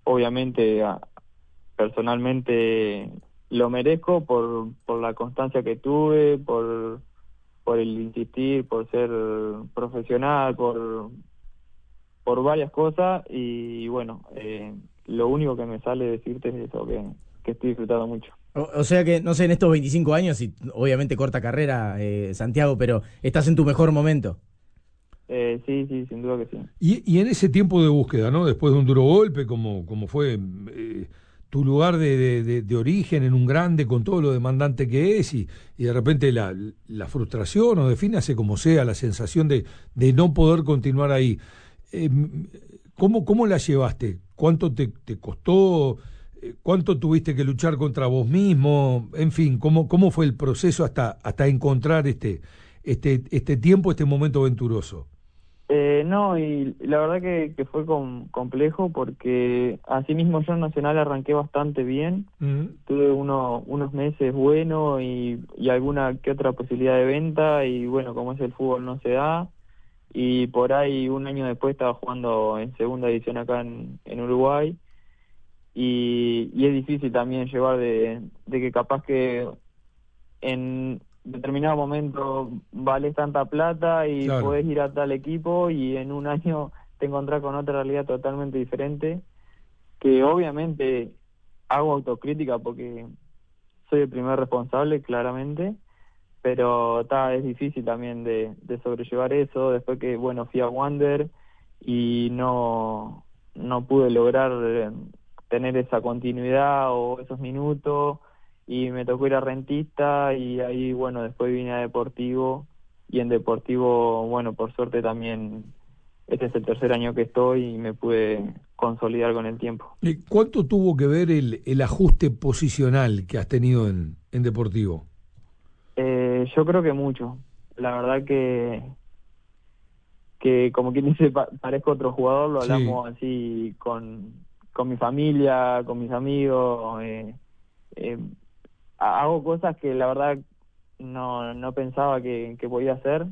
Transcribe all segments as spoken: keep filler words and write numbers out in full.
obviamente a- personalmente lo merezco por, por la constancia que tuve, por, por el insistir, por ser profesional, por, por varias cosas y bueno, eh, lo único que me sale decirte es eso, que, que estoy disfrutando mucho. O, o sea que, no sé, en estos veinticinco años, y obviamente corta carrera, eh, Santiago, pero estás en tu mejor momento. Eh, sí, sí, sin duda que sí. Y, y en ese tiempo de búsqueda, ¿no? Después de un duro golpe, como, como fue eh, tu lugar de, de- de- de origen en un grande, con todo lo demandante que es, y, y de repente la, la frustración, o defínase como sea, la sensación de, de no poder continuar ahí. Eh, ¿cómo, cómo la llevaste? ¿Cuánto te, te costó? Eh, ¿Cuánto tuviste que luchar contra vos mismo? En fin, ¿cómo, cómo fue el proceso hasta, hasta encontrar este, este, este tiempo, este momento aventuroso? Eh, no, y la verdad que, que fue com- complejo porque así mismo yo en Nacional arranqué bastante bien, Mm. tuve uno, unos meses buenos y, y alguna que otra posibilidad de venta y bueno, como es el fútbol no se da y por ahí un año después estaba jugando en segunda división acá en, en Uruguay y, y es difícil también llevar de, de que capaz que en determinado momento vales tanta plata y Claro. podés ir a tal equipo y en un año te encontrás con otra realidad totalmente diferente, que obviamente hago autocrítica porque soy el primer responsable, claramente, pero ta, es difícil también de, de sobrellevar eso, después que, bueno, fui a Wander y no, no pude lograr eh, tener esa continuidad o esos minutos, y me tocó ir a Rentista, y ahí, bueno, después vine a Deportivo, y en Deportivo, bueno, por suerte también, este es el tercer año que estoy y me pude consolidar con el tiempo. Eh, ¿Cuánto tuvo que ver el, el ajuste posicional que has tenido en, en Deportivo? Eh, yo creo que mucho, la verdad que que como quien dice, pa- parezco otro jugador, lo Sí. hablamos así con, con mi familia, con mis amigos, eh, eh, ha- hago cosas que la verdad no, no pensaba que, que podía hacer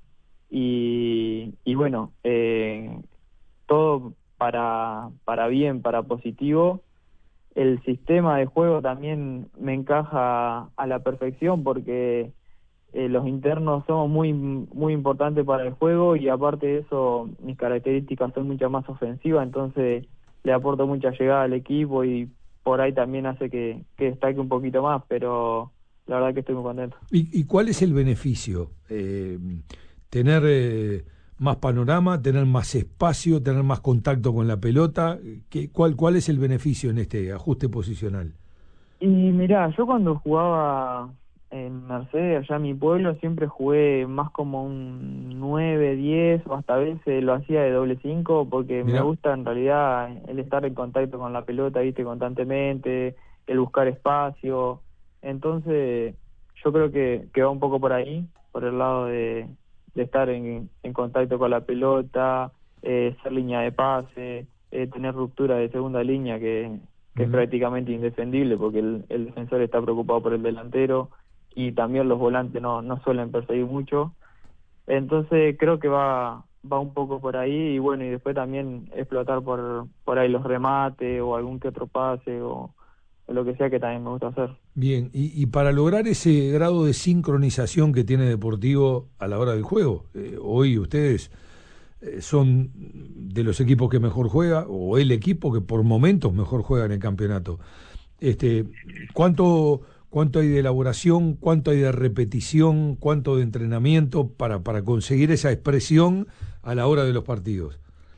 y, y bueno, eh, todo para, para bien, para positivo. El sistema de juego también me encaja a la perfección porque eh, los internos somos muy muy importantes para el juego y aparte de eso mis características son mucho más ofensivas, entonces le aporto mucha llegada al equipo y por ahí también hace que, que destaque un poquito más, pero la verdad que estoy muy contento. ¿Y, y cuál es el beneficio? Eh, ¿tener eh, más panorama, tener más espacio, tener más contacto con la pelota? ¿Qué, cuál, ¿Cuál es el beneficio en este ajuste posicional? Y mirá, yo cuando jugaba en Mercedes, allá en mi pueblo, siempre jugué más como un nueve diez o hasta a veces lo hacía de doble cinco porque me Mirá. gusta en realidad el estar en contacto con la pelota, viste, constantemente, el buscar espacio. Entonces, yo creo que, que va un poco por ahí, por el lado de, de estar en, en contacto con la pelota, eh, ser línea de pase, eh, tener ruptura de segunda línea que que es Mm. prácticamente indefendible porque el, el defensor está preocupado por el delantero y también los volantes no, no suelen perseguir mucho. Entonces creo que va va un poco por ahí y bueno, y después también explotar por por ahí los remates o algún que otro pase o, o lo que sea que también me gusta hacer. Bien, y, y para lograr ese grado de sincronización que tiene Deportivo a la hora del juego, eh, hoy ustedes eh, son de los equipos que mejor juega, o el equipo que por momentos mejor juega en el campeonato. Este, ¿cuánto, cuánto hay de elaboración, cuánto hay de repetición, cuánto de entrenamiento para, para conseguir esa expresión a la hora de los partidos?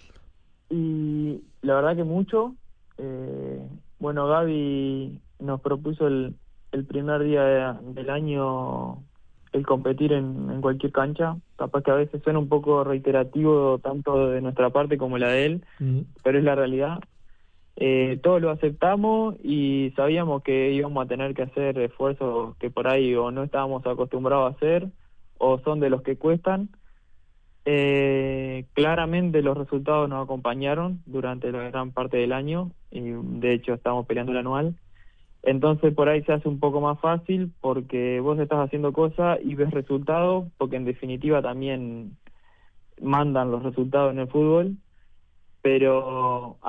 Y la verdad que mucho. Eh, bueno, Gaby nos propuso el, el primer día de- del año el competir en, en cualquier cancha. Capaz que a veces suena un poco reiterativo tanto de nuestra parte como la de él, Mm. pero es la realidad. Eh, todos lo aceptamos y sabíamos que íbamos a tener que hacer esfuerzos que por ahí o no estábamos acostumbrados a hacer o son de los que cuestan. Eh, claramente los resultados nos acompañaron durante la gran parte del año y de hecho estamos peleando el anual. Entonces por ahí se hace un poco más fácil porque vos estás haciendo cosas y ves resultados, porque en definitiva también mandan los resultados en el fútbol, pero